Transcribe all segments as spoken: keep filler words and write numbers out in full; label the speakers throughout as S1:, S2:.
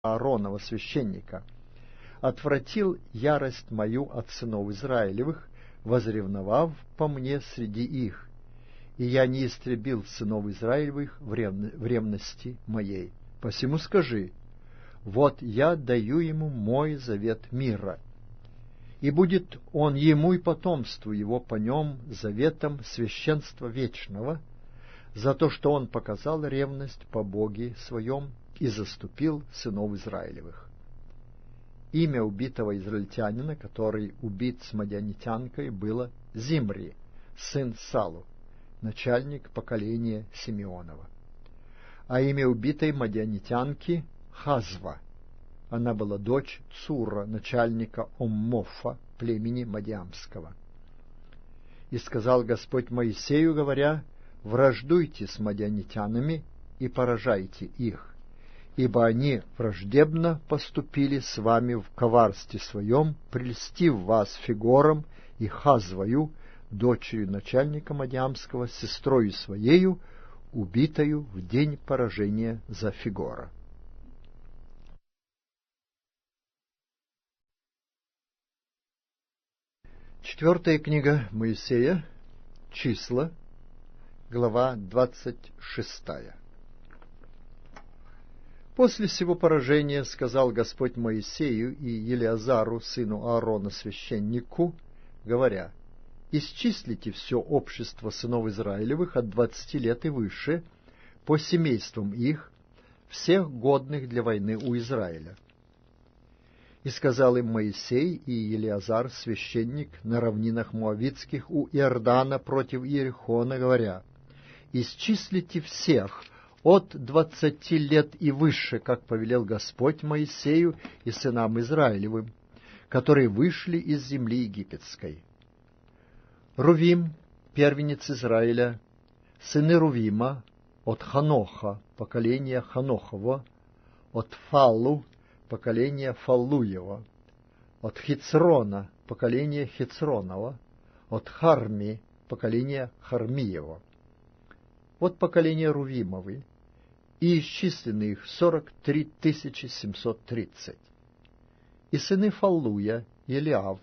S1: Ааронова священника. Отвратил ярость мою от сынов Израилевых, возревновав по мне среди их, и я не истребил сынов Израилевых в ревности моей. Посему скажи: вот я даю ему мой завет мира, и будет он ему и потомству его по нем заветом священства вечного, за то, что он показал ревность по Боге своем и заступил сынов Израилевых. Имя убитого израильтянина, который убит с мадианитянкой, было Зимри, сын Салу, начальник поколения Симеонова. А имя убитой мадианитянки — Хазва. Она была дочь Цура, начальника Оммофа, племени Мадиамского. И сказал Господь Моисею, говоря: враждуйте с мадианитянами и поражайте их, ибо они враждебно поступили с вами в коварстве своем, прельстив вас Фигором и Хазвою, дочерью начальника Мадиамского, сестрою своею, убитою в день поражения за Фигора. Четвертая книга Моисея, Числа, глава двадцать шестая. После сего поражения сказал Господь Моисею и Елеазару, сыну Аарона, священнику, говоря: исчислите все общество сынов Израилевых от двадцати лет и выше, по семействам их, всех годных для войны у Израиля. И сказал им Моисей и Елеазар, священник, на равнинах Моавитских у Иордана против Иерихона, говоря: исчислите всех от двадцати лет и выше, как повелел Господь Моисею и сынам Израилевым, которые вышли из земли египетской. Рувим, первенец Израиля, сыны Рувима, от Ханоха, поколение Ханохова, от Фаллу, поколение Фаллуева, от Хицрона, поколение Хицронова, от Харми, поколение Хармиева. Вот поколение Рувимовы, и исчислены их сорок три тысячи семьсот тридцать. И сыны Фаллуя, Елиав,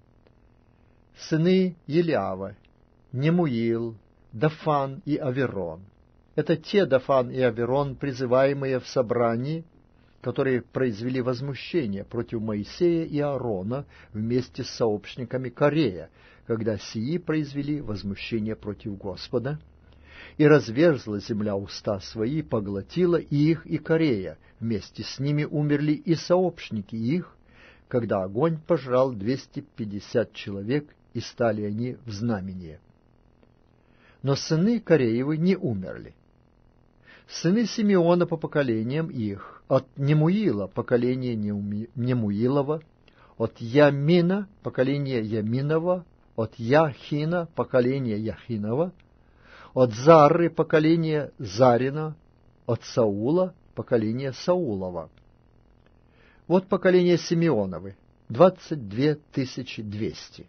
S1: сыны Елиава, Немуил, Дафан и Аверон. Это те Дафан и Аверон, призываемые в собрании, которые произвели возмущение против Моисея и Аарона вместе с сообщниками Корея, когда сии произвели возмущение против Господа. И разверзла земля уста свои, поглотила и их, и Корея. Вместе с ними умерли и сообщники их, когда огонь пожрал двести пятьдесят человек, и стали они в знамение. Но сыны Кореевы не умерли. Сыны Симеона по поколениям их: от Немуила поколение Немуилова, от Ямина поколение Яминова, от Яхина поколение Яхинова, от Зары поколение Зарина, от Саула поколение Саулова. Вот поколение Симеоновы, двадцать две тысячи двести.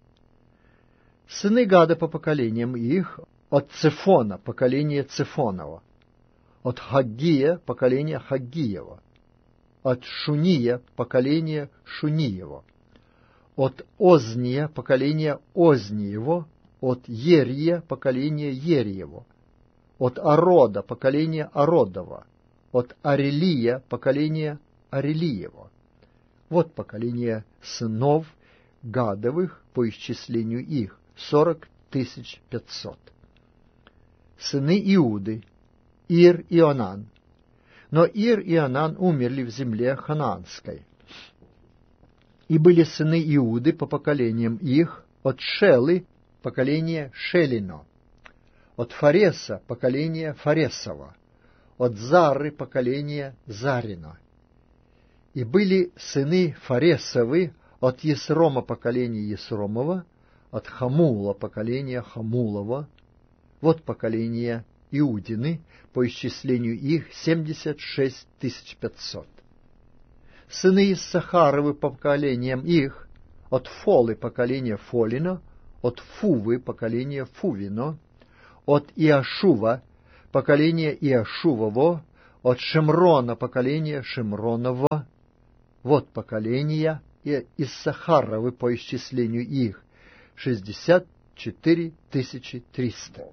S1: Сыны Гада по поколениям их: от Цефона поколение Цефонова, от Хаггия поколение Хаггиева, от Шуния поколение Шуниева, от Озния поколение Озниева, от Ерия поколение Ериева, от Арода поколение Ародова, от Арелия поколение Арелиева. Вот поколение сынов Гадовых по исчислению их, сорок тысяч пятьсот. Сыны Иуды: Ир и Онан. Но Ир и Онан умерли в земле ханаанской. И были сыны Иуды по поколениям их: от Шелы поколение Шелино, от Фареса поколение Фаресова, от Зары поколение Зарино. И были сыны Фаресовы: от Есрома поколение Есромова, от Хамула поколение Хамулова. Вот поколение Иудины, по исчислению их семьдесят шесть тысяч пятьсот. Сыны Иссахаровы по поколениям их: от Фолы поколение Фолино, от Фувы поколение Фувино, от Иашува поколение Иашувово, от Шимрона поколение Шимронова. Вот поколения Иссахаровы по исчислению их, шестьдесят четыре тысячи триста.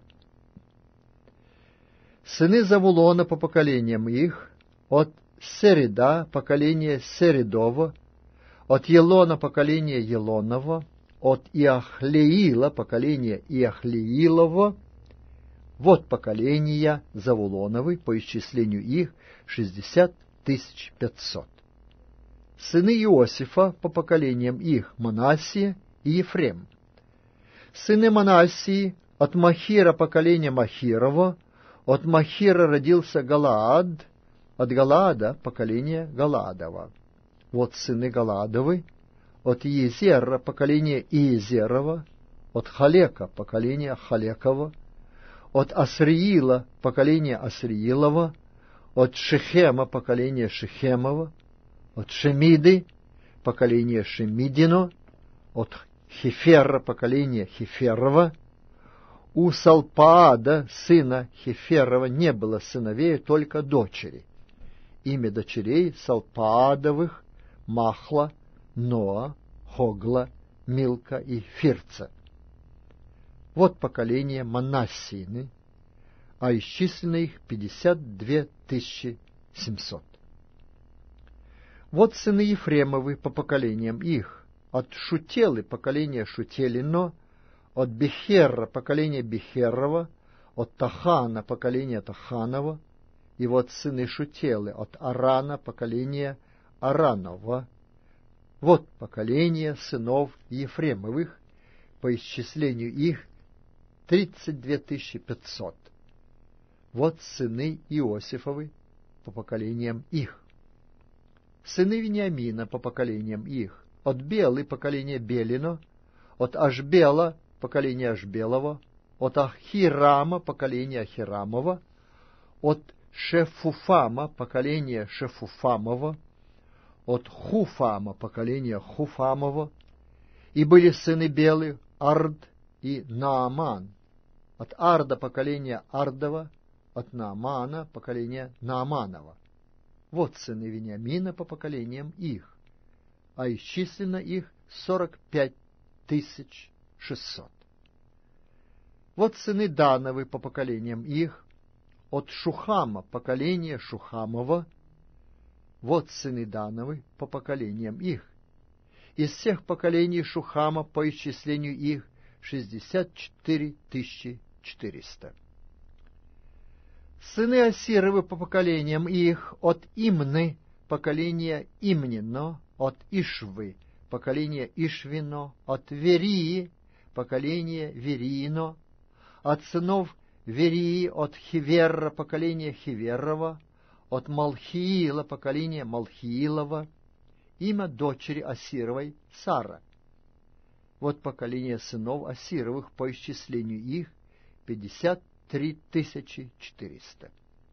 S1: Сыны Завулона по поколениям их, от Середа поколение Середова, от Елона поколение Елонова, от Иахлеила поколение Иахлеилова. Вот поколения Завулоновы по исчислению их, шестьдесят тысяч пятьсот. Сыны Иосифа по поколениям их, Манассия и Ефрем. Сыны Манассии, от Махира поколения Махирова, от Махира родился Галаад, от Галаада поколение Галаадова. Вот сыны Галаадовы, от Иезера поколение Иезерова, от Халека поколение Халекова, от Асриила поколение Асриилова, от Шехема поколение Шехемова, от Шемиды поколение Шемидино, от Хефера поколение Хеферова. У Салпаада, сына Хеферова, не было сыновей, только дочери. Имя дочерей Салпаадовых — Махла, Ноа, Хогла, Милка и Фирца. Вот поколение Манассины, а исчислено их пятьдесят две тысячи семьсот. Вот сыны Ефремовы по поколениям их, от Шутелы поколение Шутелино, от Бехерра поколение Бехерова, от Тахана поколение Таханова, и вот сыны Шутелы, от Арана поколение Аранова. Вот поколение сынов Ефремовых, по исчислению их тридцать две тысячи пятьсот. Вот сыны Иосифовы по поколениям их. Сыны Вениамина по поколениям их, от Белы поколение Белино, от Ашбела поколение Ашбелова, от Ахирама поколение Ахирамова, от Шефуфама поколение Шефуфамова, от Хуфама поколение Хуфамова, и были сыны Белы Ард и Нааман, от Арда поколение Ардова, от Наамана поколение Нааманова. Вот сыны Вениамина по поколениям их, а исчислено их сорок пять тысяч шестьсот. Вот сыны Дановы по поколениям их, от Шухама поколение Шухамова. Вот сыны Дановы по поколениям их. Из всех поколений Шухама по исчислению их шестьдесят четыре тысячи четыреста. Сыны Асировы по поколениям их, от Имны поколение Имнино, от Ишвы поколение Ишвино, от Верии поколение Вериино, от сынов Верии, от Хиверра поколение Хиверова, от Малхиила поколение Малхиилова. Имя дочери Асировой Сара. Вот поколение сынов Асировых по исчислению их пятьдесят три тысячи четыреста.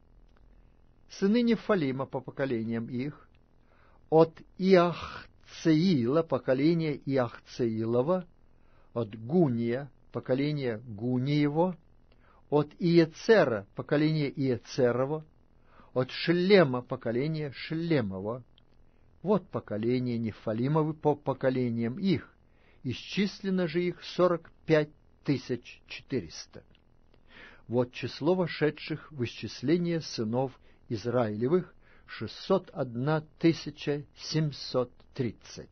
S1: Сыны Нефалима по поколениям их, от Иахцеила поколение Иахцеилова, от Гуния поколение Гуниево, от Иецера поколение Иецерова, от Шлема поколение Шлемова. Вот поколение Нефалимовы по поколениям их, исчислено же их сорок пять тысяч четыреста. Вот число вошедших в исчисление сынов Израилевых — шестьсот одна тысяча семьсот тридцать.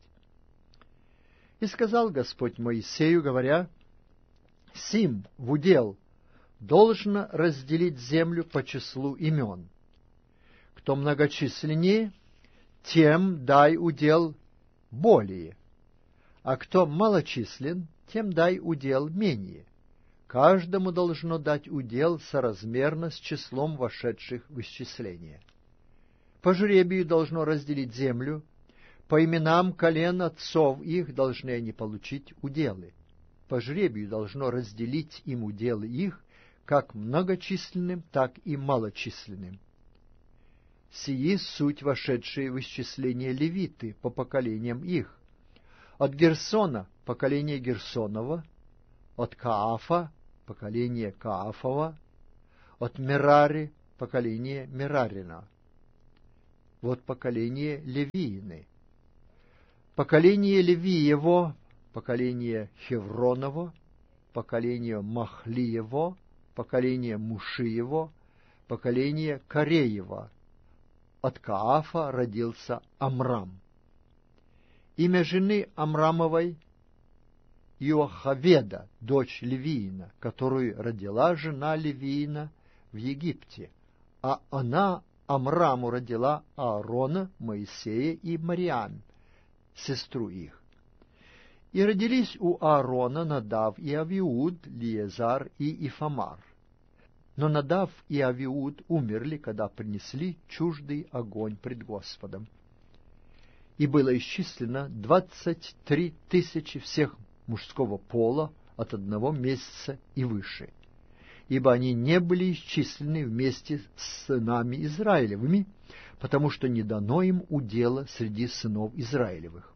S1: И сказал Господь Моисею, говоря: «Сим в удел должно разделить землю по числу имен. Кто многочисленнее, тем дай удел более, а кто малочислен, тем дай удел менее. Каждому должно дать удел соразмерно с числом вошедших в исчисление. По жребию должно разделить землю, по именам колен отцов их должны они получить уделы. По жребию должно разделить им уделы их, как многочисленным, так и малочисленным. Сии суть вошедшие в исчисление левиты по поколениям их. От Герсона — поколение Герсонова, от Каафа — поколение Каафова, от Мерари — поколение Мерарина, Вот поколение Левиины. Поколение Левиево, поколение Хевроново, поколение Махлиево, поколение Мушиево, поколение Кореева. От Каафа родился Амрам. Имя жены Амрамовой Иохаведа, дочь Левиина, которую родила жена Левиина в Египте, а она Амраму родила Аарона, Моисея и Мариам, сестру их. И родились у Аарона Надав и Авиуд, Лиезар и Ифамар. Но Надав и Авиуд умерли, когда принесли чуждый огонь пред Господом. И было исчислено двадцать три тысячи всех мужского пола от одного месяца и выше, ибо они не были исчислены вместе с сынами Израилевыми, потому что не дано им удела среди сынов Израилевых.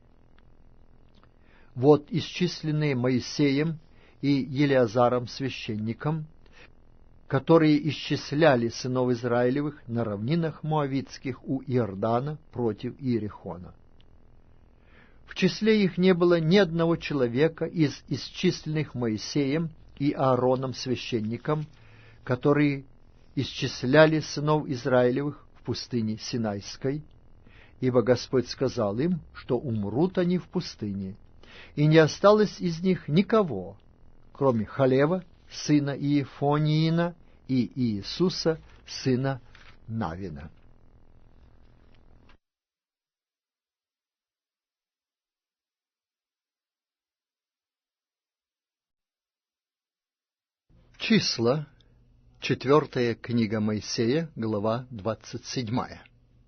S1: Вот исчисленные Моисеем и Елеазаром священником, которые исчисляли сынов Израилевых на равнинах Моавитских у Иордана против Иерихона. В числе их не было ни одного человека из исчисленных Моисеем и Аароном священником, которые исчисляли сынов Израилевых в пустыне Синайской, ибо Господь сказал им, что умрут они в пустыне, и не осталось из них никого, кроме Халева, сына Иефониина, и Иисуса, сына Навина. Числа, четвертая книга Моисея, глава двадцать седьмая.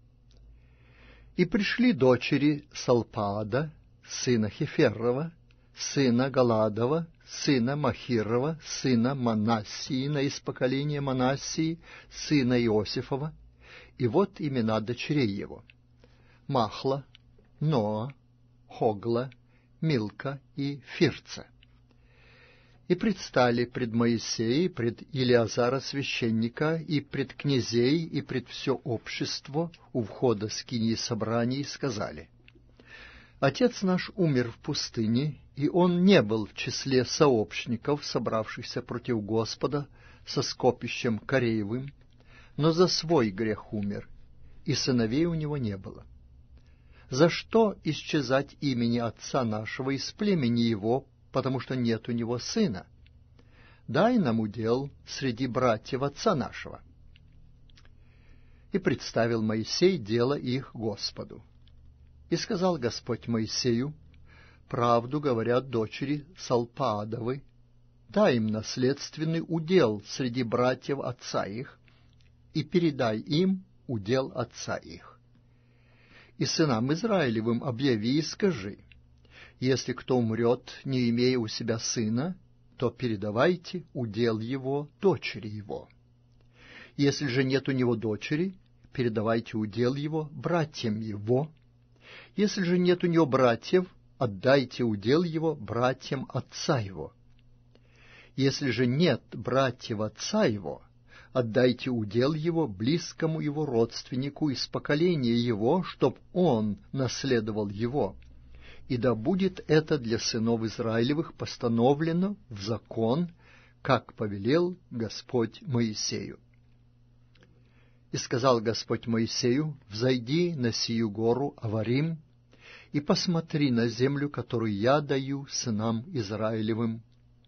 S1: И пришли дочери Салпаада, сына Хеферова, сына Галадова, сына Махирова, сына Манассиина из поколения Манассии, сына Иосифова, и вот имена дочерей его: Махла, Ноа, Хогла, Милка и Фирца. И предстали пред Моисеем, пред Илиазара священника, и пред князей, и пред все общество у входа скинии собраний, и сказали: Отец наш умер в пустыне, и он не был в числе сообщников, собравшихся против Господа со скопищем Кореевым, но за свой грех умер, и сыновей у него не было. За что исчезать имени отца нашего из племени его, потому что нет у него сына? Дай нам удел среди братьев отца нашего. И представил Моисей дело их Господу. И сказал Господь Моисею: правду говорят дочери Салпаадовы, дай им наследственный удел среди братьев отца их, и передай им удел отца их. И сынам Израилевым объяви и скажи: если кто умрет, не имея у себя сына, то передавайте удел его дочери его. Если же нет у него дочери, передавайте удел его братьям его. Если же нет у него братьев, отдайте удел его братьям отца его. Если же нет братьев отца его, отдайте удел его близкому его родственнику из поколения его, чтоб он наследовал его. И да будет это для сынов Израилевых постановлено в закон, как повелел Господь Моисею. И сказал Господь Моисею: взойди на сию гору Аварим, и посмотри на землю, которую я даю сынам Израилевым.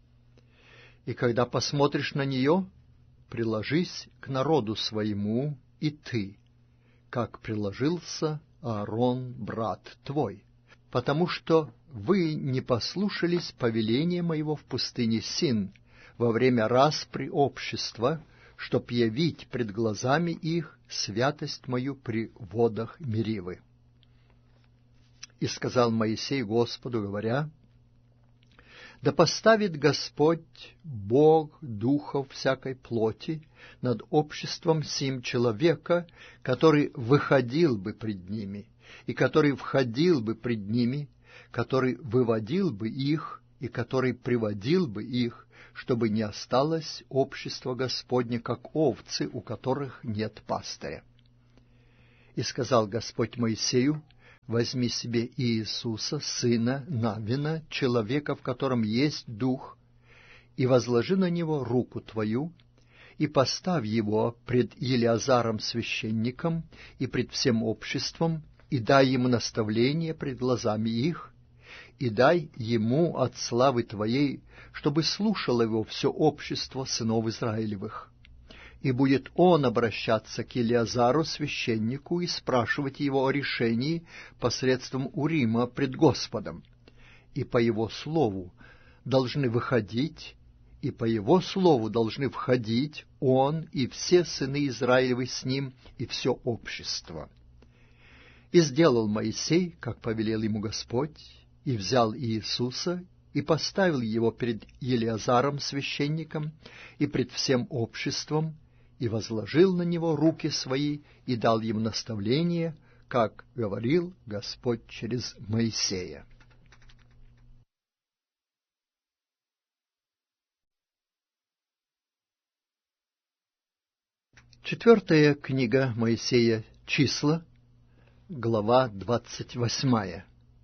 S1: И когда посмотришь на нее, приложись к народу своему и ты, как приложился Аарон, брат твой, потому что вы не послушались повеления моего в пустыне Син во время распри общества, чтоб явить пред глазами их святость мою при водах Меривы. И сказал Моисей Господу, говоря: да поставит Господь, Бог духов всякой плоти, над обществом сим человека, который выходил бы пред ними, и который входил бы пред ними, который выводил бы их, и который приводил бы их, чтобы не осталось общество Господне, как овцы, у которых нет пастыря. И сказал Господь Моисею: возьми себе Иисуса, сына Навина, человека, в котором есть дух, и возложи на него руку твою, и поставь его пред Елиазаром священником и пред всем обществом, и дай ему наставление пред глазами их, и дай ему от славы твоей, чтобы слушало его все общество сынов Израилевых. И будет он обращаться к Елиазару священнику и спрашивать его о решении посредством Урима пред Господом. И по его слову должны выходить, и по его слову должны входить он и все сыны Израилевы с ним, и все общество. И сделал Моисей, как повелел ему Господь, и взял Иисуса, и поставил его перед Елиазаром священником и пред всем обществом, и возложил на него руки свои, и дал ему наставление, как говорил Господь через Моисея. Четвертая книга Моисея, Числа, глава двадцать восьмая.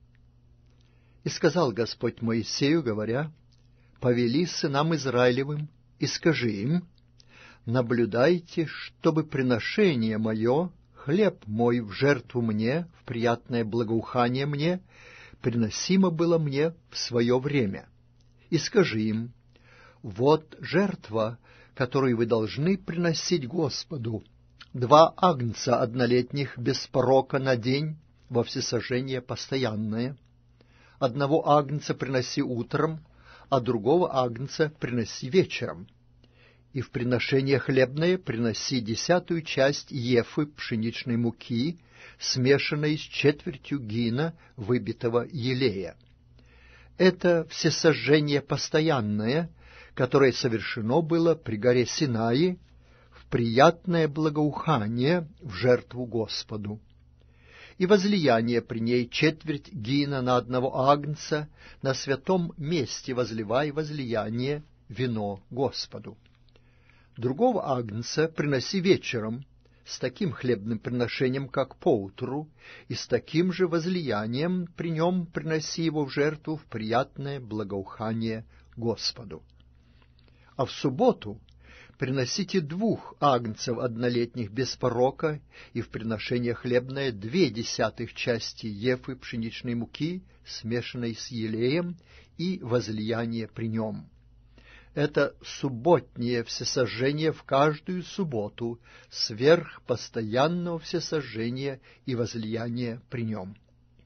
S1: И сказал Господь Моисею, говоря: повели сынам Израилевым, и скажи им: наблюдайте, чтобы приношение мое, хлеб мой в жертву мне, в приятное благоухание мне, приносимо было мне в свое время. И скажи им: вот жертва, которую вы должны приносить Господу, два агнца однолетних без порока на день во всесожжение постоянное. Одного агнца приноси утром, а другого агнца приноси вечером. И в приношение хлебное приноси десятую часть ефы пшеничной муки, смешанной с четвертью гина выбитого елея. Это всесожжение постоянное, которое совершено было при горе Синаи, в приятное благоухание в жертву Господу. И возлияние при ней четверть гина на одного агнца, на святом месте возливай возлияние вино Господу. Другого агнца приноси вечером, с таким хлебным приношением, как поутру, и с таким же возлиянием при нем приноси его в жертву в приятное благоухание Господу. А в субботу приносите двух агнцев однолетних без порока, и в приношение хлебное две десятых части ефы пшеничной муки, смешанной с елеем, и возлияние при нем. Это субботнее всесожжение в каждую субботу, сверх постоянного всесожжения и возлияния при нем.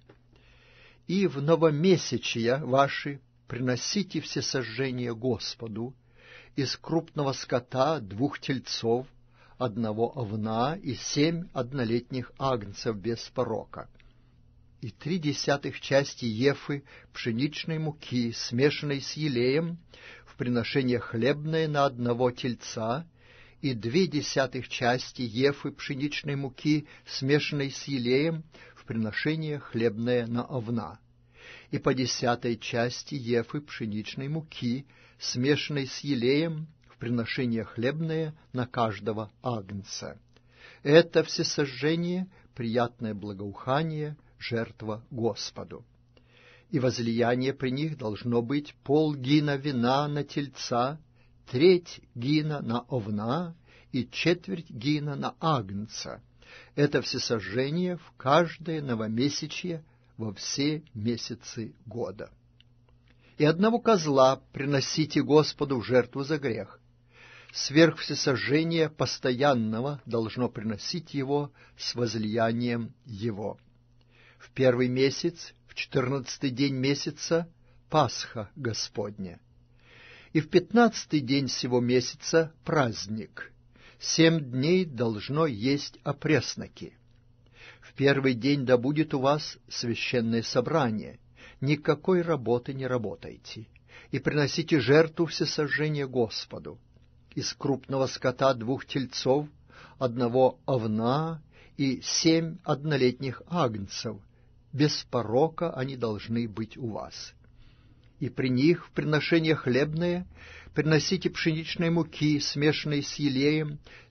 S1: И в новомесячья ваши приносите всесожжение Господу: из крупного скота двух тельцов, одного овна и семь однолетних агнцев без порока, и три десятых части ефы пшеничной муки, смешанной с елеем, в приношение хлебное на одного тельца, и две десятых части ефы пшеничной муки, смешанной с елеем, в приношение хлебное на овна, и по десятой части ефы пшеничной муки, смешанной с елеем, в приношение хлебное на каждого агнца. Это всесожжение, приятное благоухание, жертва Господу. И возлияние при них должно быть полгина вина на тельца, треть гина на овна и четверть гина на агнца. Это всесожжение в каждое новомесячье во все месяцы года. И одного козла приносите Господу в жертву за грех. Сверх всесожжения постоянного должно приносить его с возлиянием его. В первый месяц, в четырнадцатый день месяца, Пасха Господня. И в пятнадцатый день сего месяца праздник. Семь дней должно есть опресноки. В первый день да будет у вас священное собрание. Никакой работы не работайте, и приносите жертву всесожжения Господу: из крупного скота двух тельцов, одного овна и семь однолетних агнцев, без порока они должны быть у вас. И при них в приношение хлебное приносите пшеничной муки, смешанной с елеем,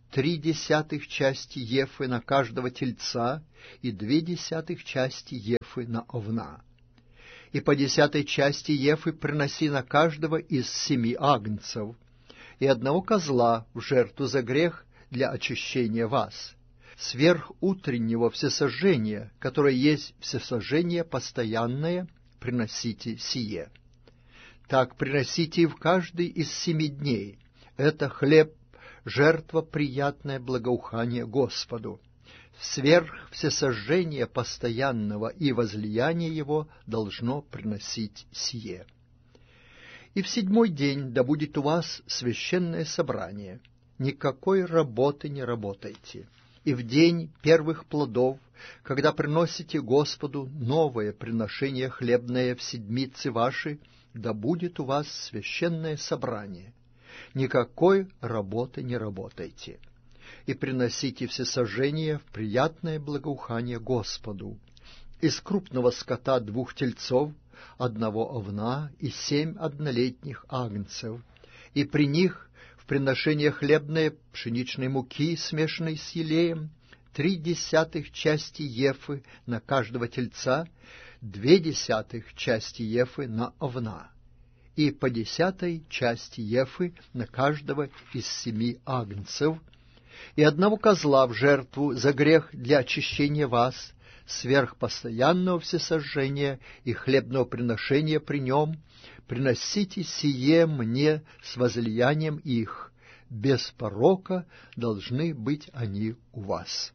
S1: три десятых части ефы на каждого тельца и две десятых части ефы на овна. И по десятой части ефы приноси на каждого из семи агнцев, и одного козла в жертву за грех для очищения вас. Сверх утреннего всесожжения, которое есть всесожжение постоянное, приносите сие. Так приносите и в каждый из семи дней. Это хлеб, жертва, приятное благоухание Господу. Сверх всесожжения постоянного и возлияния его должно приносить сие. И в седьмой день да будет у вас священное собрание. Никакой работы не работайте. И в день первых плодов, когда приносите Господу новое приношение хлебное в седмицы ваши, да будет у вас священное собрание. Никакой работы не работайте. И приносите всесожжение в приятное благоухание Господу. Из крупного скота двух тельцов, одного овна и семь однолетних агнцев, и при них в приношение хлебное пшеничной муки, смешанной с елеем, три десятых части ефы на каждого тельца, две десятых части ефы на овна, и по десятой части ефы на каждого из семи агнцев, и одного козла в жертву за грех для очищения вас, сверх постоянного всесожжения и хлебного приношения при нем, приносите сие мне с возлиянием их, без порока должны быть они у вас».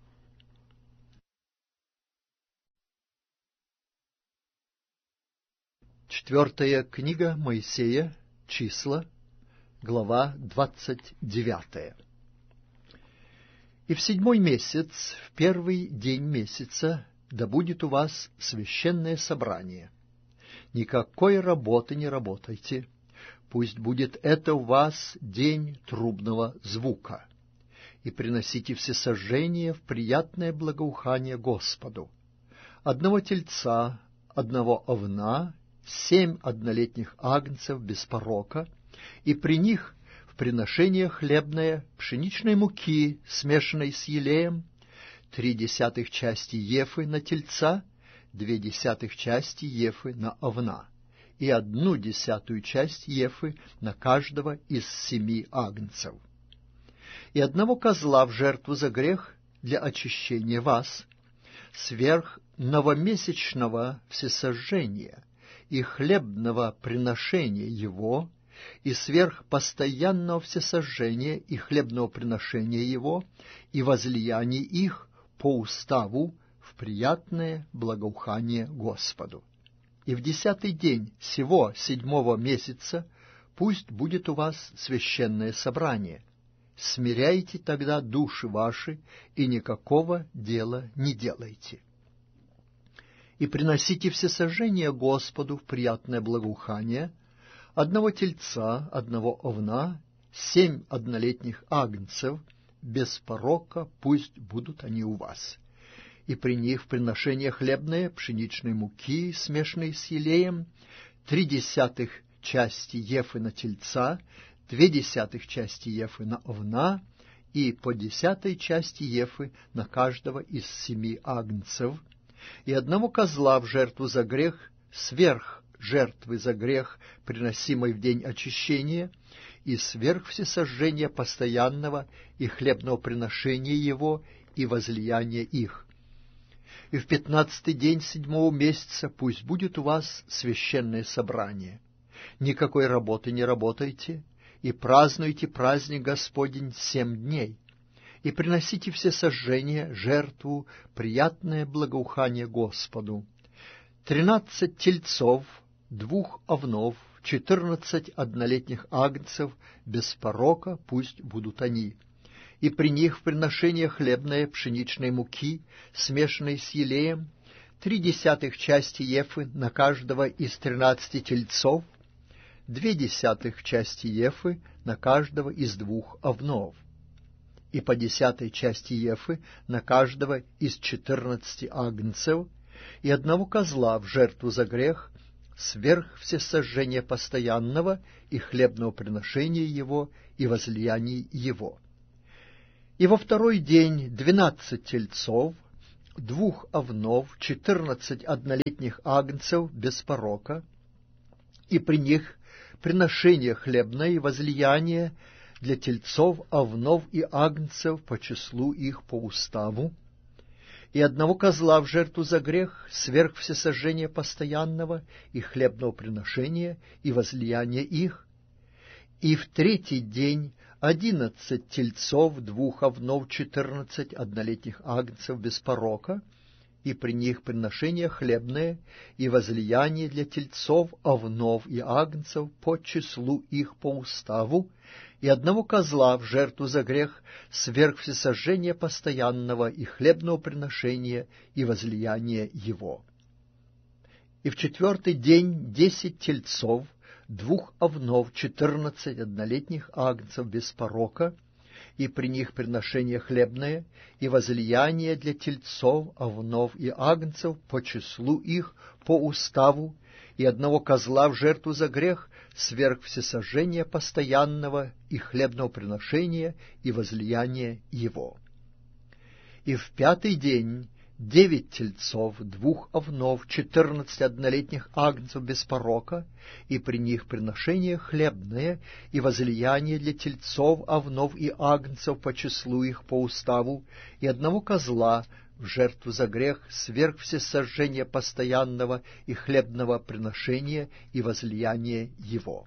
S1: Четвертая книга Моисея, Числа, глава двадцать девятая. «И в седьмой месяц, в первый день месяца, да будет у вас священное собрание. Никакой работы не работайте, пусть будет это у вас день трубного звука. И приносите всесожжение в приятное благоухание Господу. Одного тельца, одного овна, семь однолетних агнцев без порока, и при них в приношение хлебное пшеничной муки, смешанной с елеем, три десятых части ефы на тельца, две десятых части ефы на овна, и одну десятую часть ефы на каждого из семи агнцев. И одного козла в жертву за грех для очищения вас, сверх новомесячного всесожжения и хлебного приношения его, и сверх постоянного всесожжения и хлебного приношения его, и возлияний их по уставу в приятное благоухание Господу. И в десятый день сего седьмого месяца пусть будет у вас священное собрание. Смиряйте тогда души ваши, и никакого дела не делайте. И приносите всесожжение Господу в приятное благоухание, одного тельца, одного овна, семь однолетних агнцев, без порока пусть будут они у вас. И при них в приношение хлебное пшеничной муки, смешанной с елеем, три десятых части ефы на тельца, две десятых части ефы на овна, и по десятой части ефы на каждого из семи агнцев, и одного козла в жертву за грех, сверх жертвы за грех, приносимой в день очищения, и сверх всесожжения постоянного и хлебного приношения его и возлияния их. И в пятнадцатый день седьмого месяца пусть будет у вас священное собрание. Никакой работы не работайте, и празднуйте праздник Господень семь дней. И приносите всесожжение, жертву, приятное благоухание Господу. Тринадцать тельцов, двух овнов, четырнадцать однолетних агнцев, без порока пусть будут они. И при них в приношение хлебное пшеничной муки, смешанной с елеем, три десятых части ефы на каждого из тринадцати тельцов, две десятых части ефы на каждого из двух овнов, и по десятой части ефы на каждого из четырнадцати агнцев, и одного козла в жертву за грех, сверх всесожжения постоянного и хлебного приношения его и возлияний его. И во второй день двенадцать тельцов, двух овнов, четырнадцать однолетних агнцев без порока, и при них приношение хлебное и возлияние для тельцов, овнов и агнцев по числу их по уставу, и одного козла в жертву за грех, сверх всесожжения постоянного и хлебного приношения и возлияния их, и в третий день одиннадцать тельцов, двух овнов, четырнадцать однолетних агнцев без порока, и при них приношение хлебное и возлияние для тельцов, овнов и агнцев по числу их по уставу, и одного козла в жертву за грех, сверх всесожжения постоянного и хлебного приношения и возлияния его. И в четвертый день десять тельцов, двух овнов, четырнадцать однолетних агнцев без порока, и при них приношение хлебное и возлияние для тельцов, овнов и агнцев по числу их по уставу, и одного козла в жертву за грех, сверх всесожжения постоянного и хлебного приношения и возлияния его. И в пятый день девять тельцов, двух овнов, четырнадцать однолетних агнцев без порока, и при них приношение хлебное и возлияние для тельцов, овнов и агнцев по числу их по уставу, и одного козла в жертву за грех, сверх всесожжения постоянного и хлебного приношения и возлияния его.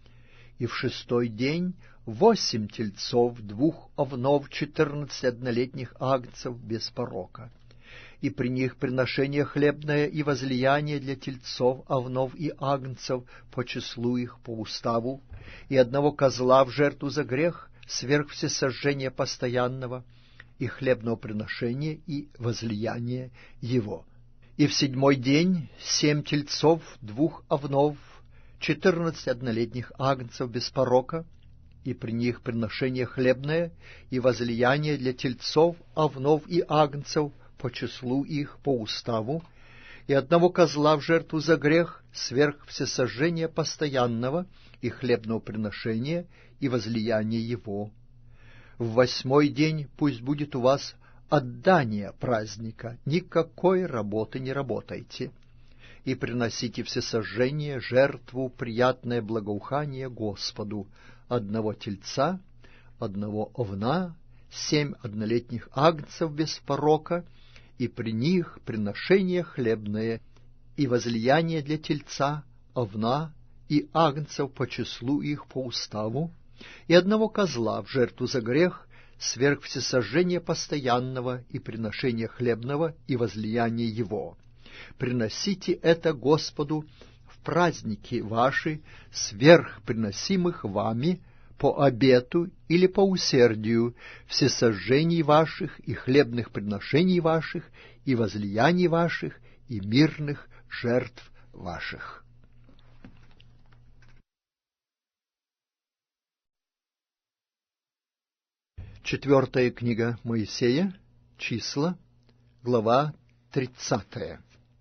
S1: И в шестой день восемь тельцов, двух овнов, четырнадцать однолетних агнцев без порока, и при них приношение хлебное и возлияние для тельцов, овнов и агнцев по числу их по уставу, и одного козла в жертву за грех, сверх всесожжения постоянного и хлебного приношения и возлияния его. И в седьмой день семь тельцов, двух овнов, четырнадцать однолетних агнцев без порока, и при них приношение хлебное и возлияние для тельцов, овнов и агнцев по числу их по уставу, и одного козла в жертву за грех, сверх всесожжения постоянного и хлебного приношения и возлияния его. В восьмой день пусть будет у вас отдание праздника, никакой работы не работайте, и приносите всесожжение, жертву, приятное благоухание Господу, одного тельца, одного овна, семь однолетних агнцев без порока, и при них приношение хлебное и возлияние для тельца, овна и агнцев по числу их по уставу, и одного козла в жертву за грех, сверх всесожжения постоянного и приношения хлебного и возлияния его. Приносите это Господу в праздники ваши, сверх приносимых вами по обету или по усердию, всесожжений ваших и хлебных приношений ваших, и возлияний ваших, и мирных жертв ваших. Четвертая книга Моисея, Числа, глава тридцатая.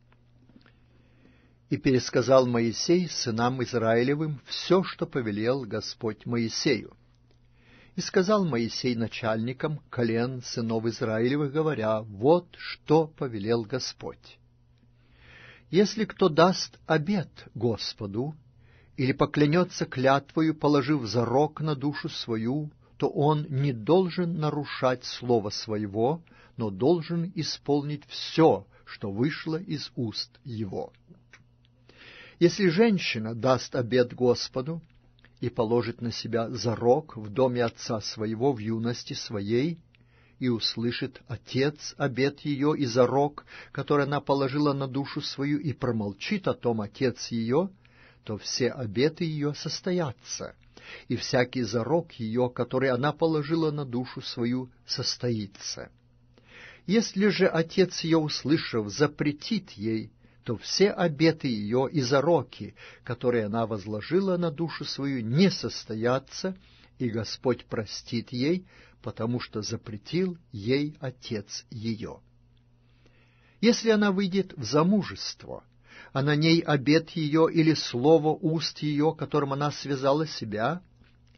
S1: И пересказал Моисей сынам Израилевым все, что повелел Господь Моисею. И сказал Моисей начальникам колен сынов Израилевых, говоря: вот что повелел Господь. Если кто даст обет Господу или поклянется клятвою, положив зарок на душу свою, то он не должен нарушать слово своего, но должен исполнить все, что вышло из уст его. Если женщина даст обет Господу и положит на себя зарок в доме отца своего в юности своей, и услышит отец обет ее и зарок, который она положила на душу свою, и промолчит о том отец ее, то все обеты ее состоятся, и всякий зарок ее, который она положила на душу свою, состоится. Если же отец ее, услышав, запретит ей, то все обеты ее и зароки, которые она возложила на душу свою, не состоятся, и Господь простит ей, потому что запретил ей отец ее. Если она выйдет в замужество, а на ней обет ее или слово уст ее, которым она связала себя,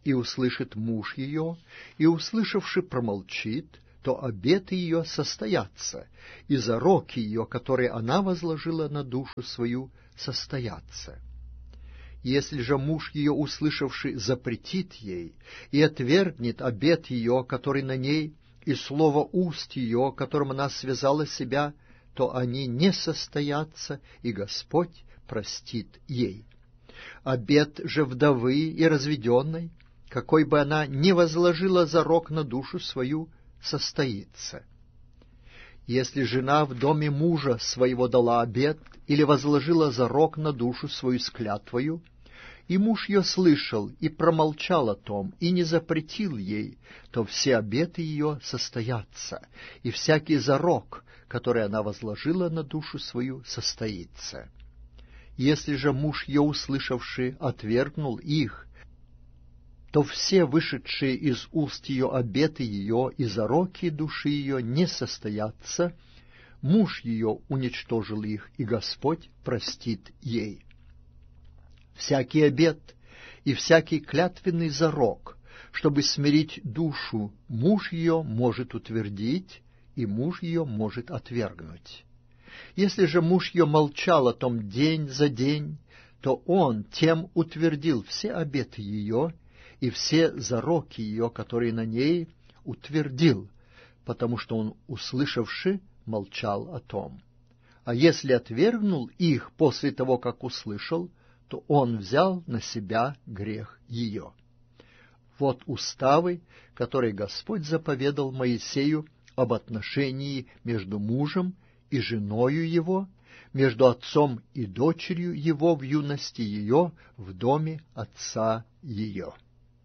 S1: и услышит муж ее, и, услышавши, промолчит, то обеты ее состоятся, и зароки ее, которые она возложила на душу свою, состоятся. Если же муж ее, услышавший, запретит ей и отвергнет обет ее, который на ней, и слово уст ее, которым она связала себя, то они не состоятся, и Господь простит ей. Обет же вдовы и разведенной, какой бы она ни возложила зарок на душу свою, состоится. Если жена в доме мужа своего дала обет или возложила зарок на душу свою с клятвою, и муж ее слышал и промолчал о том, и не запретил ей, то все обеты ее состоятся, и всякий зарок, который она возложила на душу свою, состоится. Если же муж ее, услышавший, отвергнул их, то все вышедшие из уст ее обеты ее и зароки души ее не состоятся, муж ее уничтожил их, и Господь простит ей. Всякий обет и всякий клятвенный зарок, чтобы смирить душу, муж ее может утвердить, и муж ее может отвергнуть. Если же муж ее молчал о том день за день, то он тем утвердил все обеты ее и все зароки ее, которые на ней, утвердил, потому что он, услышавши, молчал о том. А если отвергнул их после того, как услышал, то он взял на себя грех ее. Вот уставы, которые Господь заповедал Моисею об отношении между мужем и женою его, между отцом и дочерью его в юности ее, в доме отца ее.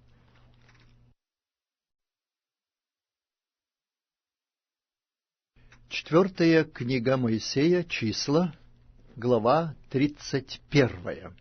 S1: Четвертая книга Моисея, числа, глава тридцать первая.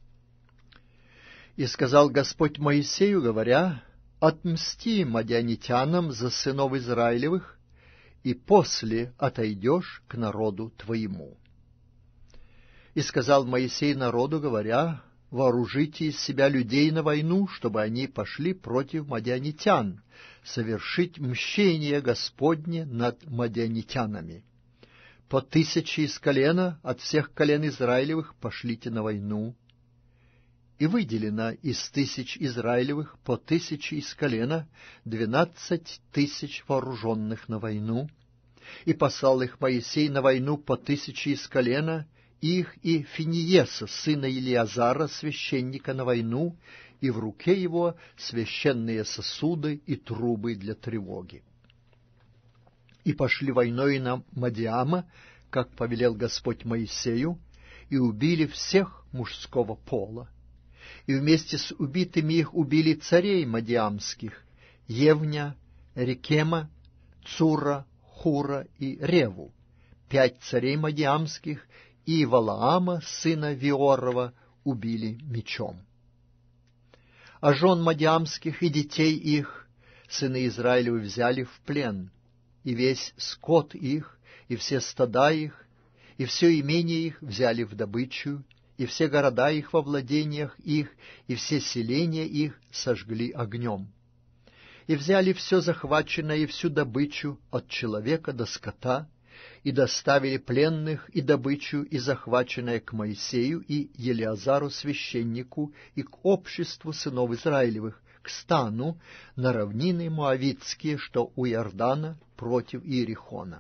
S1: «И сказал Господь Моисею, говоря: отмсти мадианитянам за сынов Израилевых, и после отойдешь к народу твоему. И сказал Моисей народу, говоря: вооружите из себя людей на войну, чтобы они пошли против мадианитян, совершить мщение Господне над мадианитянами. По тысяче из колена, от всех колен Израилевых, пошлите на войну. И выделено из тысяч Израилевых по тысяче из колена двенадцать тысяч вооруженных на войну. И послал их Моисей на войну по тысяче из колена, их и Финиеса, сына Илиазара, священника, на войну, и в руке его священные сосуды и трубы для тревоги. И пошли войной на Мадиама, как повелел Господь Моисею, и убили всех мужского пола. И вместе с убитыми их убили царей мадиамских: Евня, Рекема, Цура, Хура и Реву, пять царей мадиамских, и Валаама, сына Виорова, убили мечом. А жен мадиамских и детей их сыны Израилевы взяли в плен, и весь скот их, и все стада их, и все имение их взяли в добычу, и все города их во владениях их, и все селения их сожгли огнем. И взяли все захваченное и всю добычу от человека до скота, и доставили пленных и добычу и захваченное к Моисею и Елиазару священнику и к обществу сынов Израилевых, к стану на равнины Моавитские, что у Иордана против Иерихона.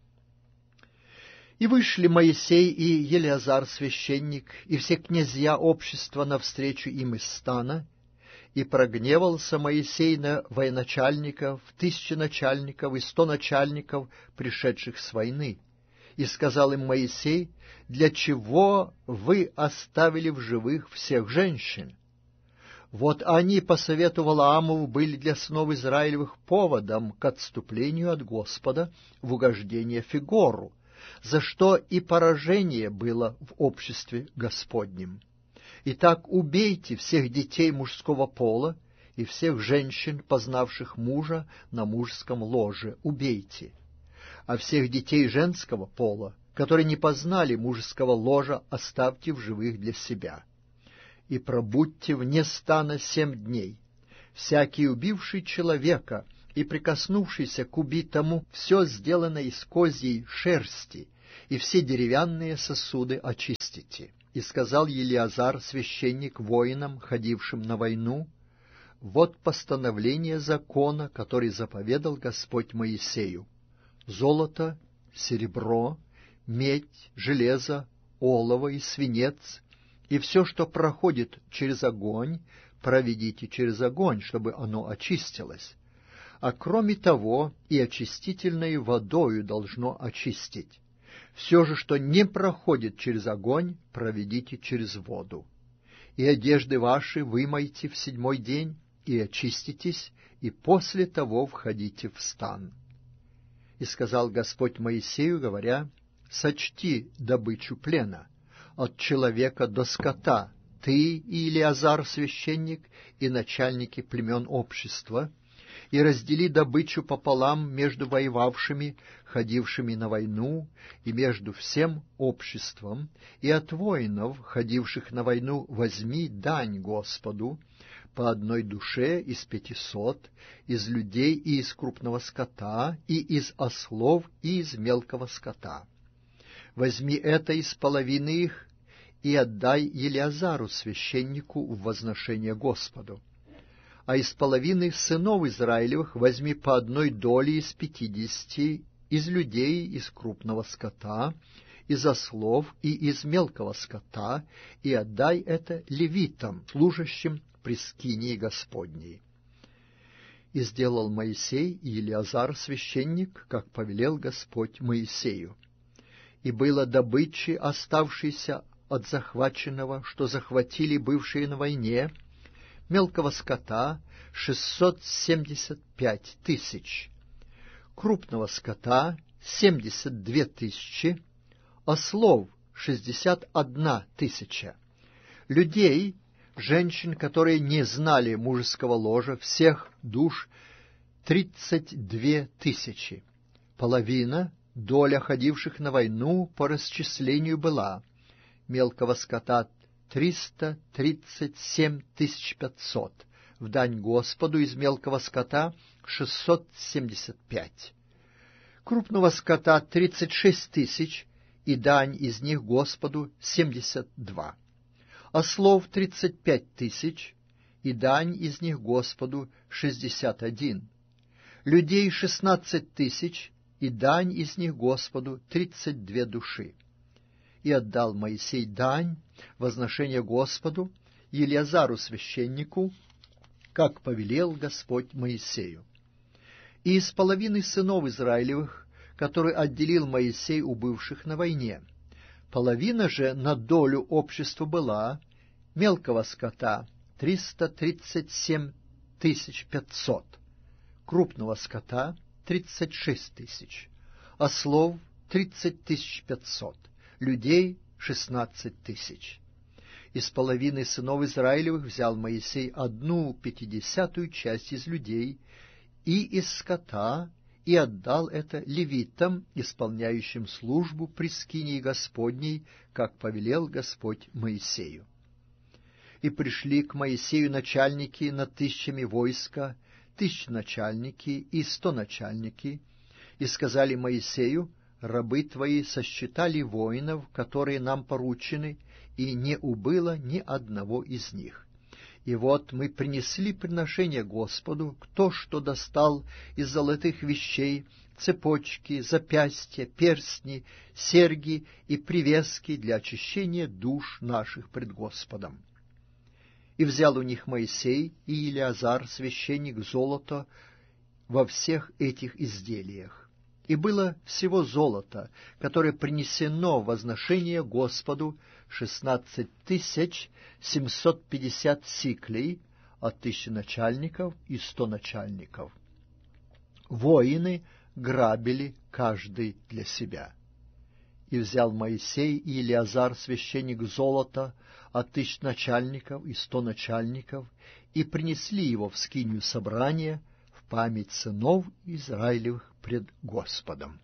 S1: И вышли Моисей и Елиазар священник, и все князья общества навстречу им из стана, и прогневался Моисей на военачальников, тысячи начальников и сто начальников, пришедших с войны. И сказал им Моисей: для чего вы оставили в живых всех женщин? Вот они по совету Валаамову были для сынов Израилевых поводом к отступлению от Господа в угождение Фигору, за что и поражение было в обществе Господнем. Итак, убейте всех детей мужского пола и всех женщин, познавших мужа на мужском ложе, убейте. А всех детей женского пола, которые не познали мужского ложа, оставьте в живых для себя. И пробудьте вне стана семь дней. Всякий убивший человека и прикоснувшийся к убитому, все сделано из козьей шерсти, и все деревянные сосуды очистите. И сказал Елиазар, священник, воинам, ходившим на войну: вот постановление закона, который заповедал Господь Моисею: золото, серебро, медь, железо, олово и свинец, и все, что проходит через огонь, проведите через огонь, чтобы оно очистилось. А кроме того, и очистительной водою должно очистить. Все же, что не проходит через огонь, проведите через воду. И одежды ваши вымойте в седьмой день, и очиститесь, и после того входите в стан. И сказал Господь Моисею, говоря: сочти добычу плена от человека до скота, ты и Елиазар священник, и начальники племен общества, и раздели добычу пополам между воевавшими, ходившими на войну, и между всем обществом, и от воинов, ходивших на войну, возьми дань Господу по одной душе из пятисот, из людей и из крупного скота, и из ослов, и из мелкого скота. Возьми это из половины их, и отдай Елиазару священнику в возношение Господу. А из половины сынов Израилевых возьми по одной доле из пятидесяти, из людей, из крупного скота, из ослов и из мелкого скота, и отдай это левитам, служащим при скинии Господней. И сделал Моисей и Елиазар священник, как повелел Господь Моисею. И было добычи, оставшейся от захваченного, что захватили бывшие на войне, мелкого скота шестьсот семьдесят пять тысяч, крупного скота семьдесят две тысячи, ослов шестьдесят одна тысяча, людей, женщин, которые не знали мужеского ложа, всех душ тридцать две тысячи. Половина, доля ходивших на войну по расчислению была: мелкого скота триста тридцать семь тысяч пятьсот, в дань Господу из мелкого скота шестьсот семьдесят пять, крупного скота тридцать шесть тысяч, и дань из них Господу семьдесят два, ослов тридцать пять тысяч, и дань из них Господу шестьдесят один, людей шестнадцать тысяч, и дань из них Господу тридцать две души. И отдал Моисей дань, возношение Господу, Елиазару священнику, как повелел Господь Моисею. И из половины сынов Израилевых, который отделил Моисей у бывших на войне, половина же на долю общества была: мелкого скота триста тридцать семь тысяч пятьсот, крупного скота тридцать шесть тысяч, ослов тридцать тысяч пятьсот, людей шестнадцать тысяч. Из половины сынов Израилевых взял Моисей одну пятидесятую часть из людей и из скота, и отдал это левитам, исполняющим службу при скинии Господней, как повелел Господь Моисею. И пришли к Моисею начальники над тысячами войска, тысячначальники и стоначальники, и сказали Моисею: рабы твои сосчитали воинов, которые нам поручены, и не убыло ни одного из них. И вот мы принесли приношение Господу, кто что достал из золотых вещей, цепочки, запястья, перстни, серьги и привески для очищения душ наших пред Господом. И взял у них Моисей и Елиазар, священник, золото во всех этих изделиях. И было всего золото, которое принесено в возношение Господу, шестнадцать тысяч семьсот пятьдесят сиклей от тысячи начальников и сто начальников. Воины грабили каждый для себя. И взял Моисей и Елиазар, священник, золото от тысяч начальников и сто начальников, и принесли его в скинию собрания в память сынов Израилевых пред Господом.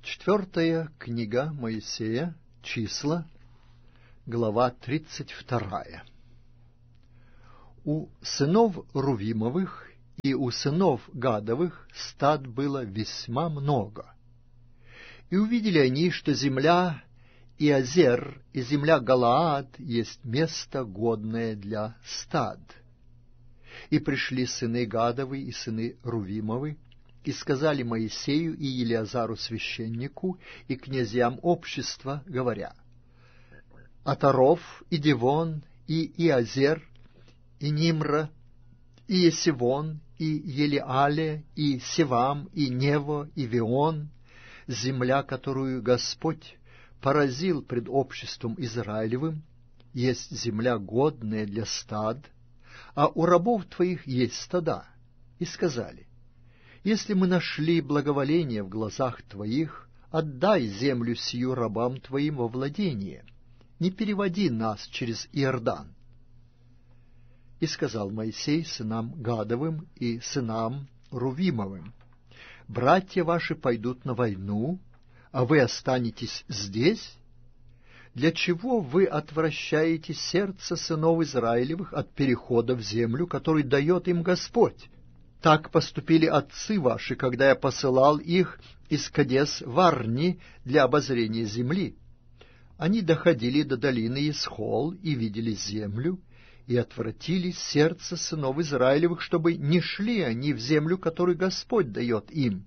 S1: Четвертая книга Моисея, Числа, глава тридцать вторая. У сынов Рувимовых и у сынов Гадовых стад было весьма много. И увидели они, что земля Иозер и земля Галаад есть место, годное для стад. И пришли сыны Гадовы и сыны Рувимовы, и сказали Моисею и Елиазару священнику и князьям общества, говоря: Атаров и Дивон и Иозер и Нимра и Есивон и Елиале и Севам и Нево и Вион, земля, которую Господь поразил пред обществом Израилевым, есть земля, годная для стад, а у рабов твоих есть стада. И сказали: если мы нашли благоволение в глазах твоих, отдай землю сию рабам твоим во владение, не переводи нас через Иордан. И сказал Моисей сынам Гадовым и сынам Рувимовым: братья ваши пойдут на войну, а вы останетесь здесь? Для чего вы отвращаете сердце сынов Израилевых от перехода в землю, которую дает им Господь? Так поступили отцы ваши, когда я посылал их из Кадес-Варни для обозрения земли. Они доходили до долины Исхол и видели землю, и отвратили сердце сынов Израилевых, чтобы не шли они в землю, которую Господь дает им.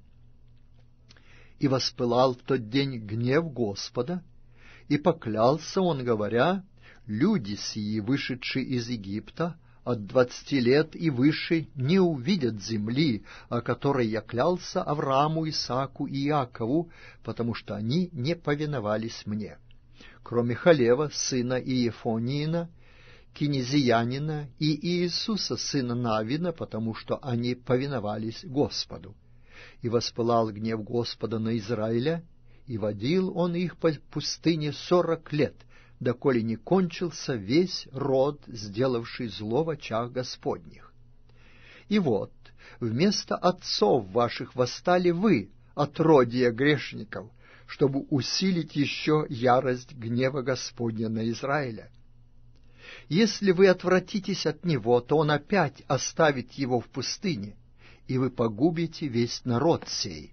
S1: И воспылал в тот день гнев Господа, и поклялся он, говоря: люди сии, вышедшие из Египта, от двадцати лет и выше, не увидят земли, о которой я клялся Аврааму, Исааку и Иакову, потому что они не повиновались мне, кроме Халева, сына Иефониина, Кинезиянина, и Иисуса, сына Навина, потому что они повиновались Господу. И воспылал гнев Господа на Израиля, и водил он их по пустыне сорок лет, доколе не кончился весь род, сделавший зло в очах Господних. И вот, вместо отцов ваших восстали вы, отродья грешников, чтобы усилить еще ярость гнева Господня на Израиля. Если вы отвратитесь от него, то он опять оставит его в пустыне, и вы погубите весь народ сей.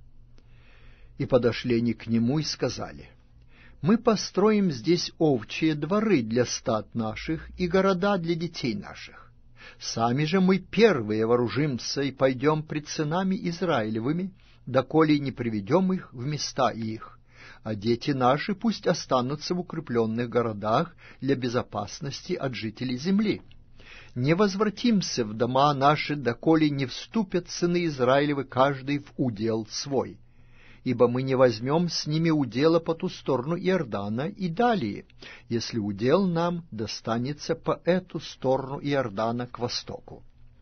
S1: И подошли они к нему и сказали: мы построим здесь овчие дворы для стад наших и города для детей наших. Сами же мы первые вооружимся и пойдем пред сынами Израилевыми, доколе не приведем их в места их, а дети наши пусть останутся в укрепленных городах для безопасности от жителей земли. Не возвратимся в дома наши, доколе не вступят сыны Израилевы каждый в удел свой, ибо мы не возьмем с ними удела по ту сторону Иордана и далее, если удел нам достанется по эту сторону Иордана к востоку.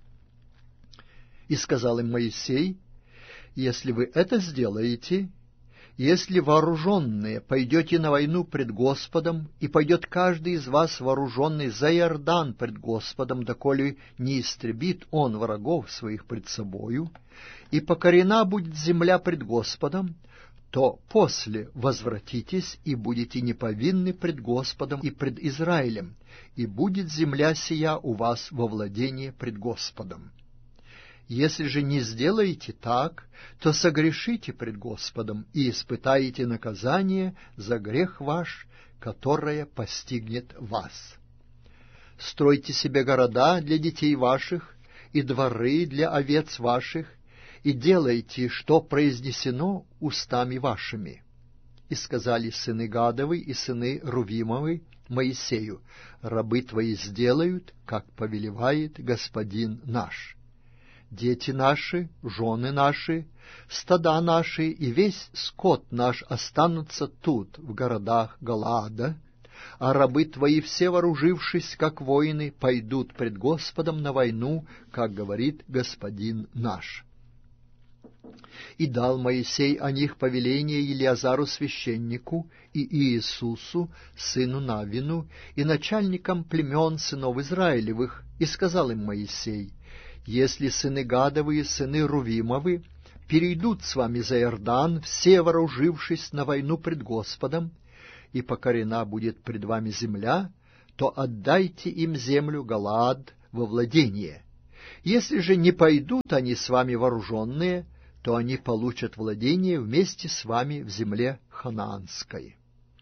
S1: И сказал им Моисей: если вы это сделаете, если вооруженные пойдете на войну пред Господом, и пойдет каждый из вас вооруженный за Иордан пред Господом, доколе не истребит он врагов своих пред собою, и покорена будет земля пред Господом, то после возвратитесь и будете неповинны пред Господом и пред Израилем, и будет земля сия у вас во владение пред Господом. Если же не сделаете так, то согрешите пред Господом и испытаете наказание за грех ваш, которое постигнет вас. Стройте себе города для детей ваших и дворы для овец ваших, и делайте, что произнесено устами вашими. И сказали сыны Гадовы и сыны Рувимовы Моисею: рабы твои сделают, как повелевает Господин наш. Дети наши, жены наши, стада наши и весь скот наш останутся тут, в городах Галаада, а рабы твои, все вооружившись, как воины, пойдут пред Господом на войну, как говорит Господин наш. И дал Моисей о них повеление Елиазару священнику и Иисусу, сыну Навину, и начальникам племен сынов Израилевых, и сказал им Моисей: если сыны Гадовы и сыны Рувимовы перейдут с вами за Иордан, все вооружившись на войну пред Господом, и покорена будет пред вами земля, то отдайте им землю Галаад во владение. Если же не пойдут они с вами вооруженные, то они получат владение вместе с вами в земле ханаанской».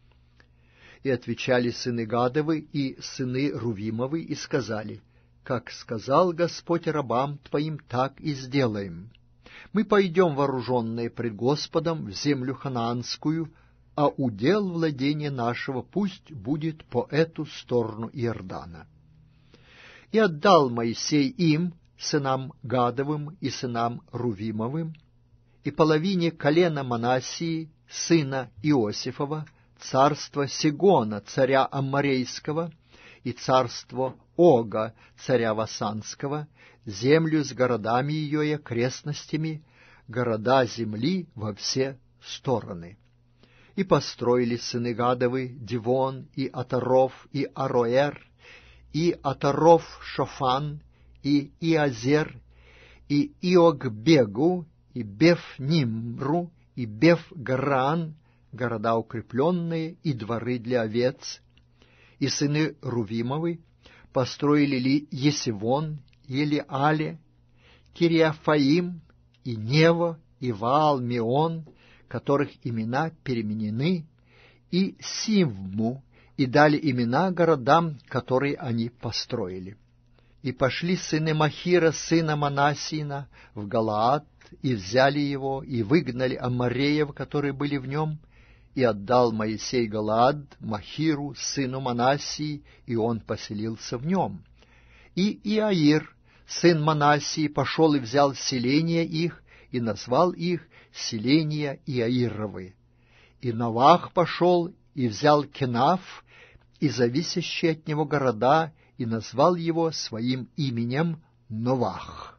S1: И отвечали сыны Гадовы и сыны Рувимовы и сказали: «Как сказал Господь рабам твоим, так и сделаем. Мы пойдем вооруженные пред Господом в землю ханаанскую, а удел владения нашего пусть будет по эту сторону Иордана». И отдал Моисей им, сынам Гадовым и сынам Рувимовым, и половине колена Манассии, сына Иосифова, царство Сигона, царя Амморейского, и царство Ога, царя Васанского, землю с городами ее и окрестностями, города земли во все стороны. И построили сыны Гадовы Дивон, и Атаров, и Ароэр, и Атаров Шофан, и Иазер, и Иогбегу, и Беф-Нимру, и Беф-Гаран, города укрепленные, и дворы для овец. И сыны Рувимовы построили ли Есивон, Елиале, Кириафаим, и Нево, и Ваал-Меон, которых имена переменены, и Сивму, и дали имена городам, которые они построили. И пошли сыны Махира, сына Манассина, в Галаад, и взяли его, и выгнали аммореев, которые были в нем, и отдал Моисей Галаад Махиру, сыну Манассии, и он поселился в нем. И Иаир, сын Манассии, пошел и взял селения их, и назвал их селения Иаировы. И Новах пошел и взял Кенаф, и зависящие от него города, и назвал его своим именем Новах.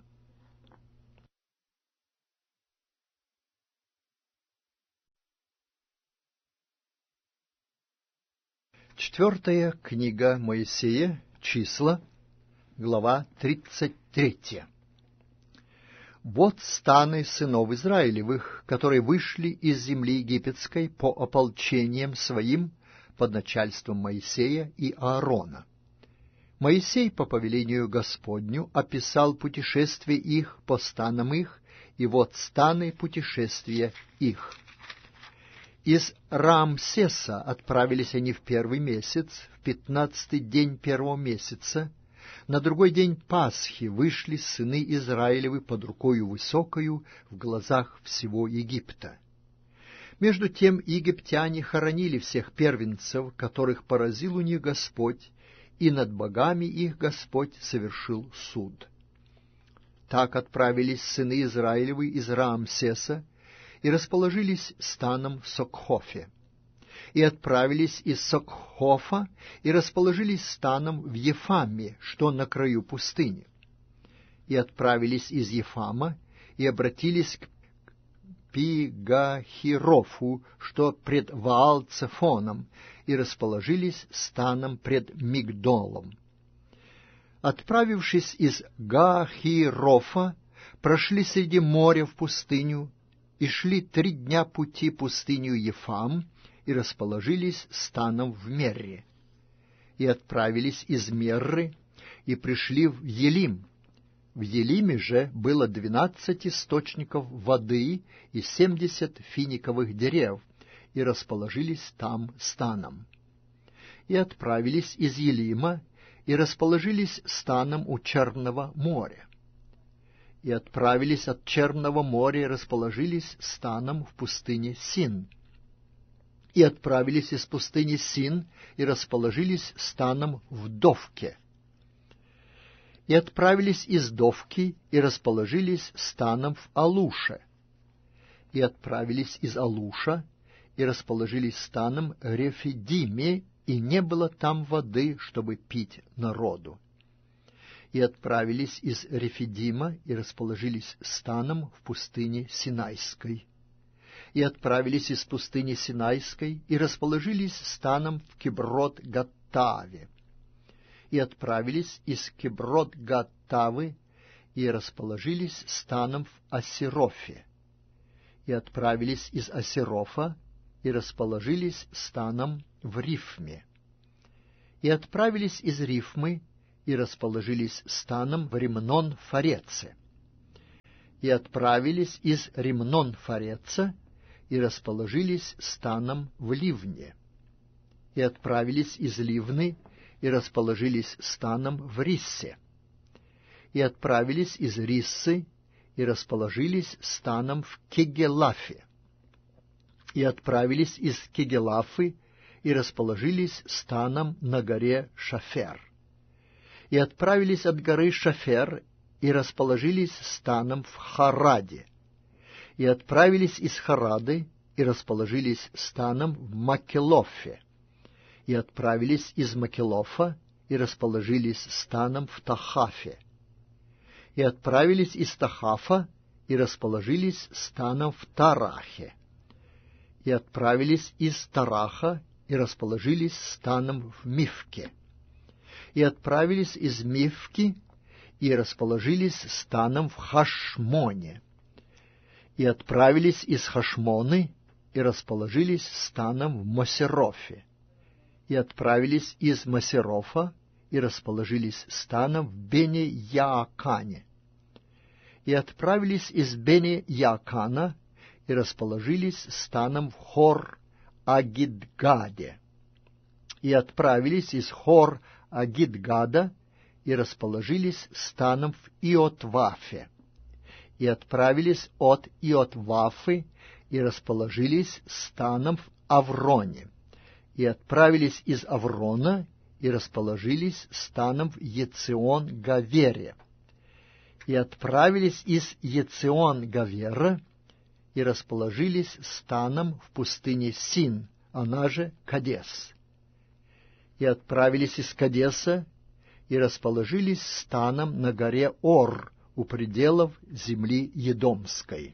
S1: Четвертая книга Моисея, Числа, глава тридцать третья. Вот станы сынов Израилевых, которые вышли из земли египетской по ополчениям своим под начальством Моисея и Аарона. Моисей по повелению Господню описал путешествие их по станам их, и вот станы путешествия их. Из Раамсеса отправились они в первый месяц, в пятнадцатый день первого месяца. На другой день Пасхи вышли сыны Израилевы под рукою высокою в глазах всего Египта. Между тем египтяне хоронили всех первенцев, которых поразил у них Господь, и над богами их Господь совершил суд. Так отправились сыны Израилевы из Раамсеса, и расположились станом в Сокхофе. И отправились из Сокхофа, и расположились станом в Ефаме, что на краю пустыни. И отправились из Ефама, и обратились к Пигахирофу, что пред Ваал-Цефоном, и расположились станом пред Мигдолом. Отправившись из Гахирофа, прошли среди моря в пустыню, и шли три дня пути пустыню Ефам, и расположились станом в Мерре. И отправились из Мерры, и пришли в Елим. В Елиме же было двенадцать источников воды и семьдесят финиковых дерев, и расположились там станом. И отправились из Елима, и расположились станом у Черного моря. И отправились от Черного моря, и расположились станом в пустыне Син. И отправились из пустыни Син, и расположились станом в Довке. И отправились из Довки, и расположились станом в Алуше. И отправились из Алуша, и расположились станом в Рефидиме, и не было там воды, чтобы пить народу. И отправились из Рефидима, и расположились станом в пустыне Синайской. И отправились из пустыни Синайской, и расположились станом в Киброт-Гаттаве. И отправились из Киброт-Гаттавы, и расположились станом в Асирофе. и отправились из Асерофа, и расположились станом в Рифме. И отправились из Рифмы, и расположились станом в Римнон-Фареце. И отправились из Римнон-Фареца, и расположились станом в Ливне. И отправились из Ливны, и расположились станом в Риссе. И отправились из Риссы, и расположились станом в Кегелафе. И отправились из Кегелафы, и расположились станом на горе Шафер. И отправились от горы Шафер, и расположились станом в Хараде. И отправились из Харады, и расположились станом в Макелофе. И отправились из Макелофа, и расположились станом в Тахафе. И отправились из Тахафа, и расположились станом в Тарахе. И отправились из Тараха, и расположились станом в Мифке. И отправились из Мифки, и расположились станом в Хашмоне. И отправились из Хашмоны, и расположились станом в Мосерофе. И отправились из Мосерофа, и расположились станом в Бене-Яакане. И отправились из Бене-Яакана, и расположились станом в Хор-Агидгаде. И отправились из Хор-Агидгада, и расположились станом в Иотвафе. И отправились от Иотвафы, и расположились станом в Авроне. И отправились из Аврона, и расположились станом в Ецион-Гавере. И отправились из Ецион-Гавера, и расположились станом в пустыне Син, она же Кадес. И отправились из Кадеса, и расположились станом на горе Ор, у пределов земли Едомской.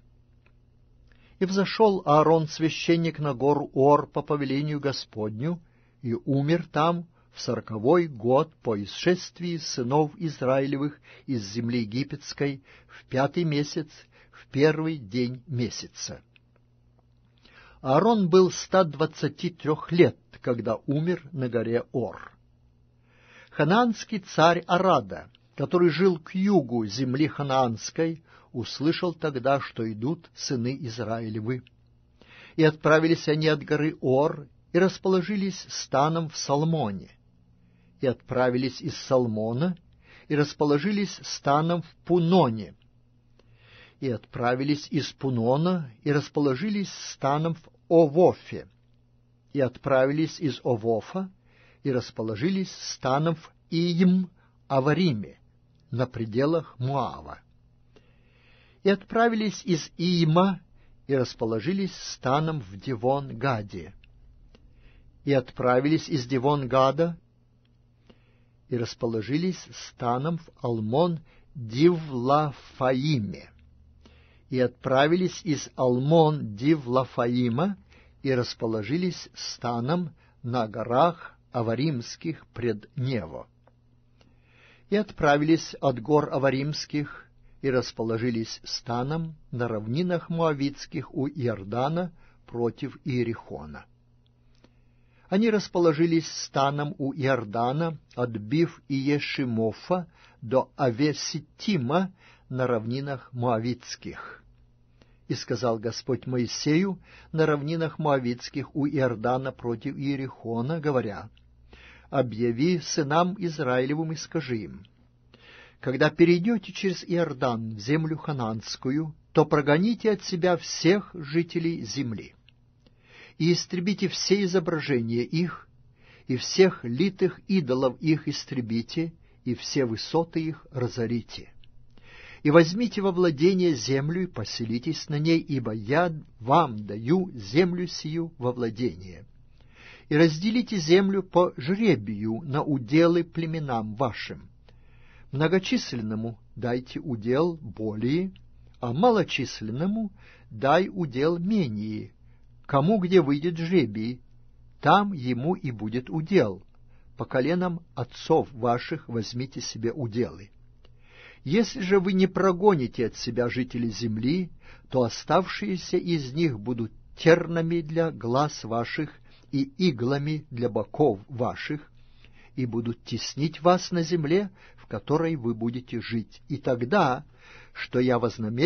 S1: И взошел Аарон, священник, на гору Ор по повелению Господню, и умер там в сороковой год по исшествии сынов Израилевых из земли египетской, в пятый месяц, в первый день месяца. Аарон был ста двадцати трех лет, когда умер на горе Ор. Ханаанский царь Арада, который жил к югу земли ханаанской, услышал тогда, что идут сыны Израилевы. И отправились они от горы Ор, и расположились станом в Салмоне. И отправились из Салмона, и расположились станом в Пуноне. И отправились из Пунона, и расположились станом в Овофе. И отправились из Овофа, и расположились станом в Иим-Авариме, на пределах Моава. И отправились из Иима, и расположились станом в Дивон-Гаде. И отправились из Дивон-Гада, и расположились станом в Алмон-Дивлафаиме. И отправились из Алмон-Дивлафаима, и расположились станом на горах Аваримских пред Нево. И отправились от гор Аваримских, и расположились станом на равнинах Моавитских у Иордана против Иерихона. Они расположились станом у Иордана, отбив Иешимофа до Авеситима на равнинах Моавитских. И сказал Господь Моисею на равнинах Моавитских у Иордана против Иерихона, говоря: «Объяви сынам Израилевым и скажи им: когда перейдете через Иордан в землю ханаанскую, то прогоните от себя всех жителей земли, и истребите все изображения их, и всех литых идолов их истребите, и все высоты их разорите. И возьмите во владение землю, и поселитесь на ней, ибо я вам даю землю сию во владение. И разделите землю по жребию на уделы племенам вашим. Многочисленному дайте удел более, а малочисленному дай удел менее. Кому где выйдет жребий, там ему и будет удел. По коленам отцов ваших возьмите себе уделы. Если же вы не прогоните от себя жителей земли, то оставшиеся из них будут тернами для глаз ваших и иглами для боков ваших, и будут теснить вас на земле, в которой вы будете жить. И тогда, что я вознамерен